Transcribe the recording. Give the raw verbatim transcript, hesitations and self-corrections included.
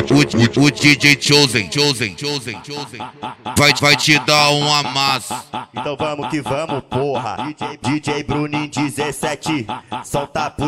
o, o D J Chosen, Chosen, Chosen, Chosen, vai, vai te dar um amasso. Então vamos que vamos, porra. D J, D J Bruninho dezessete, solta a